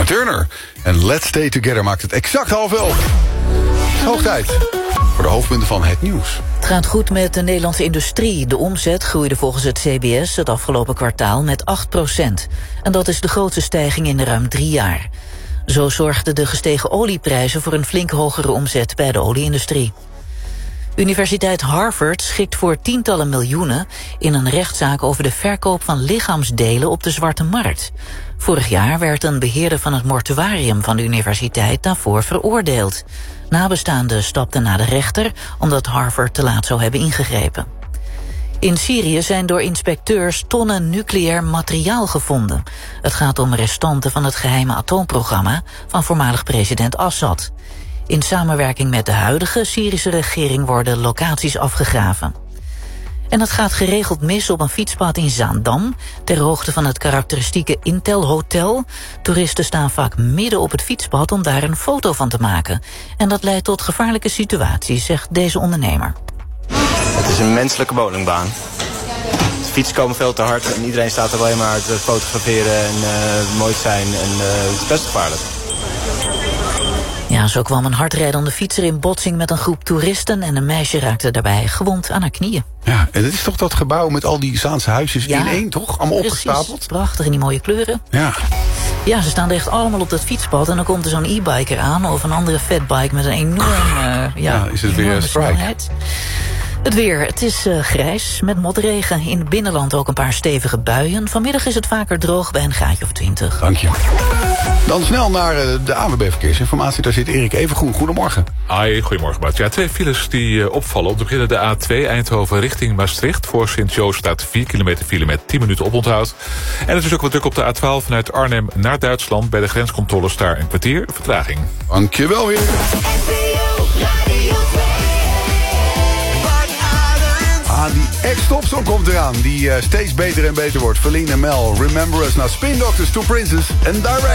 Turner. En Let's Stay Together maakt het exact 11:30. Hoog tijd voor de hoofdpunten van het nieuws. Het gaat goed met de Nederlandse industrie. De omzet groeide volgens het CBS het afgelopen kwartaal met 8%. En dat is de grootste stijging in ruim 3 jaar. Zo zorgden de gestegen olieprijzen voor een flink hogere omzet bij de olieindustrie. Universiteit Harvard schikt voor tientallen miljoenen in een rechtszaak over de verkoop van lichaamsdelen op de zwarte markt. Vorig jaar werd een beheerder van het mortuarium van de universiteit daarvoor veroordeeld. Nabestaanden stapten naar de rechter omdat Harvard te laat zou hebben ingegrepen. In Syrië zijn door inspecteurs tonnen nucleair materiaal gevonden. Het gaat om restanten van het geheime atoomprogramma van voormalig president Assad. In samenwerking met de huidige Syrische regering worden locaties afgegraven. En het gaat geregeld mis op een fietspad in Zaandam, ter hoogte van het karakteristieke Intel Hotel. Toeristen staan vaak midden op het fietspad om daar een foto van te maken. En dat leidt tot gevaarlijke situaties, zegt deze ondernemer. Het is een menselijke bowlingbaan. De fietsen komen veel te hard en iedereen staat er alleen maar te fotograferen en mooi te zijn. En het is best gevaarlijk. Ja, zo kwam een hardrijdende fietser in botsing met een groep toeristen en een meisje raakte daarbij gewond aan haar knieën. Ja, en dat is toch dat gebouw met al die Zaanse huisjes in één, toch? Allemaal precies, opgestapeld. Prachtig in die mooie kleuren. Ja. Ja, ze staan er echt allemaal op dat fietspad en dan komt er zo'n e-biker aan of een andere fatbike met een enorm is het weer strike. snelheid. Het weer, het is grijs met motregen. In het binnenland ook een paar stevige buien. Vanmiddag is het vaker droog bij een graadje of 20. Dank je. Dan snel naar de ANWB-verkeersinformatie. Daar zit Erik Evengroen. Goedemorgen. Hi, goedemorgen Bart. Ja, 2 files die opvallen. Om te beginnen de A2 Eindhoven richting Maastricht. Voor Sint-Joost staat 4 kilometer file met 10 minuten oponthoud. En het is ook wat druk op de A12 vanuit Arnhem naar Duitsland. Bij de grenscontroles daar een kwartier vertraging. Dank je wel weer. Die ex-topsong komt eraan. Die steeds beter en beter wordt. Verlene en Mel, Remember Us. Now Spin Doctors, Two Princes en Direct.